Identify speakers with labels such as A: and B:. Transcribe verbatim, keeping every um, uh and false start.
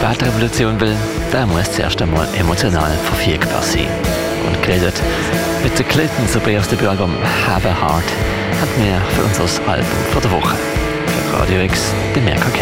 A: Spätrevolution will, der muss zuerst einmal emotional verfügbar sein. Und geredet mit den Clintons über das Debütalbum Have a Heart haben wir für unser Album vor der Woche. Für Radio X, den Mirka Kempf.